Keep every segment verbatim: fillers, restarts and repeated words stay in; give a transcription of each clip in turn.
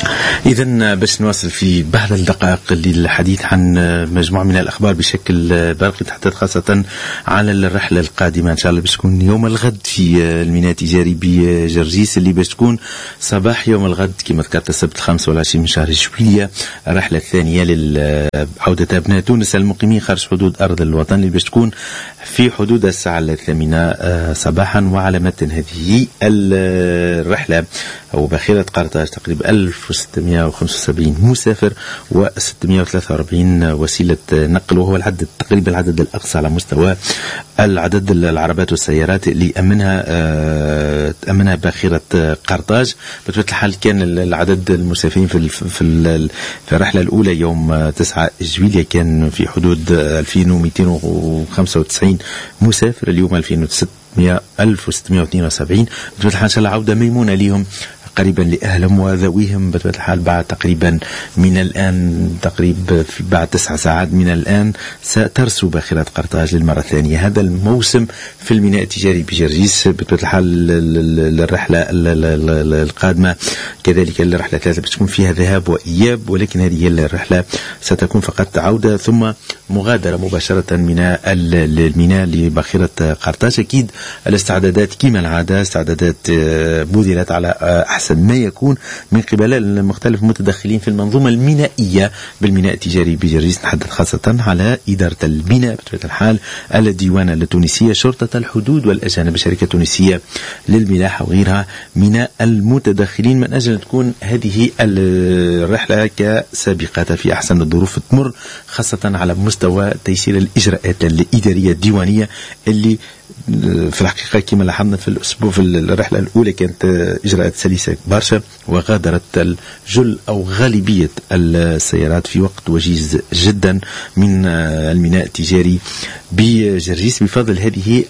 إذن باش نواصل في بعض الدقائق للحديث عن مجموعة من الأخبار بشكل برقي، تحدث خاصة على الرحلة القادمة إن شاء الله باش تكون يوم الغد في الميناء التجاري بجرجيس، اللي باش تكون صباح يوم الغد كما ذكرت السبت الخامس والعشرين من شهر جويلية، الرحلة الثانية لعودة أبناء تونس المقيمين خارج حدود أرض الوطن، اللي باش تكون في حدود الساعة الثامنة صباحا. وعلى متن هذه الرحلة وباخرة قرطاج تقريبا ألف وستمائة وخمسة وسبعين مسافر وستمائة وثلاثة وأربعين وسيلة نقل، وهو العدد تقريبا العدد الأقصى على مستوى العدد العربات والسيارات اللي أمنها تأمنها باخرة قرطاج. بطبيعة الحال كان العدد المسافرين في في الرحلة الأولى يوم تسعة جويلية كان في حدود ألفين ومئتين وخمسة وتسعين مسافر، اليوم ألف وستمائة واثنين وسبعين. بطبيعة الحال إن شاء الله عودة ميمونة لهم قريبا لأهلهم وذويهم بطبيعة الحال بعد تقريبا من الآن تقريبا بعد تسع ساعات من الآن سترسو باخرة قرطاج للمرة الثانية. هذا الموسم في الميناء التجاري بجرجيس بطبيعة الحال الرحلة القادمة كذلك الرحلة ثلاثة بتكون فيها ذهاب وإياب، ولكن هذه الرحلة ستكون فقط عودة ثم مغادرة مباشرة من الميناء لباخرة قرطاج. أكيد الاستعدادات كما العادة استعدادات بذلت على أحسن ما يكون من قبل المختلف المتدخلين في المنظومة المينائية بالميناء التجاري بجرجيس، نتحدث خاصة على إدارة الميناء بطبيعة الحال، الديوان التونسية، شرطة الحدود والأجانب، الشركة التونسية للملاحة وغيرها من المتدخلين من أجل أن تكون هذه الرحلة كسابقات في أحسن الظروف تمر، خاصة على مستوى تيسير الإجراءات الإدارية الديوانية اللي في الحقيقة كما لاحظنا في الأسبوع في الرحلة الأولى كانت إجراءات سلسة برشا، وغادرت الجل أو غالبية السيارات في وقت وجيز جدا من الميناء التجاري بجرجيس بفضل هذه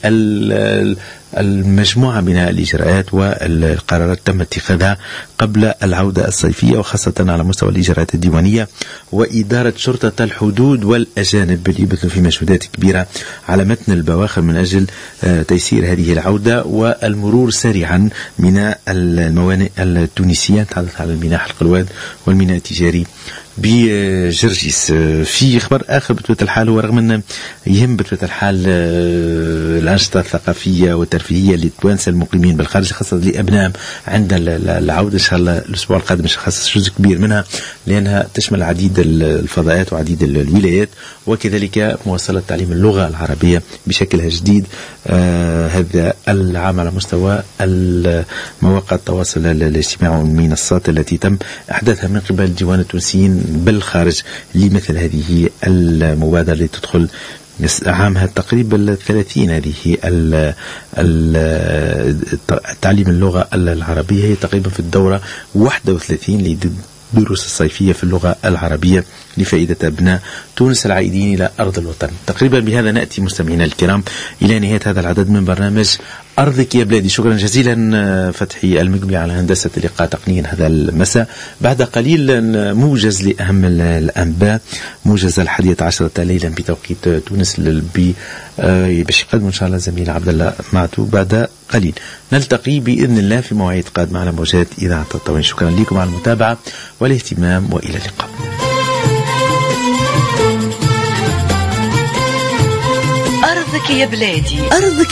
المجموعة من الإجراءات والقرارات تم اتخاذها قبل العودة الصيفية، وخاصة على مستوى الإجراءات الديوانية وإدارة شرطة الحدود والأجانب اللي يبذلوا في مجهودات كبيرة على متن البواخر من أجل تيسير هذه العودة والمرور سريعا من الموانئ التونسية. نتحدث على الميناء حلق الواد والميناء التجاري بجرجيس. في خبر آخر بطبيعة الحال هو رغم أن يهم بطبيعة الحال الأنشطة الثقافية والترفيهية للتوانسة المقيمين بالخارج خاصة لأبنائهم عند العودة إن شاء الله الأسبوع القادم سنخصص جزء كبير منها لأنها تشمل عديد الفضاءات وعديد الولايات، وكذلك مواصلة تعليم اللغة العربية بشكلها جديد آه هذا العام على مستوى مواقع التواصل الاجتماعي والمنصات التي تم إحداثها من قبل الديوان التونسيين بالخارج لمثل هذه المبادرة اللي تدخل عامها تقريبا الثلاثين. هذه تعليم اللغة العربية هي تقريبا في الدورة واحد وثلاثين للدروس الصيفية في اللغة العربية لفائدة أبناء تونس العائدين إلى أرض الوطن. تقريبا بهذا نأتي مستمعينا الكرام إلى نهاية هذا العدد من برنامج أرضك يا بلادي. شكرا جزيلا فتحي المقبلي على هندسة اللقاء تقنيا هذا المساء. بعد قليل موجز لأهم الأنباء، موجز الحادية عشرة ليلا بتوقيت تونس باش يقدم إن شاء الله زميل عبد الله معتو بعد قليل. نلتقي بإذن الله في مواعيد قادمة على موجات إذاعة التطوين. شكرا لكم على المتابعة والاهتمام وإلى اللقاء. أرضك يا بلادي، أرضك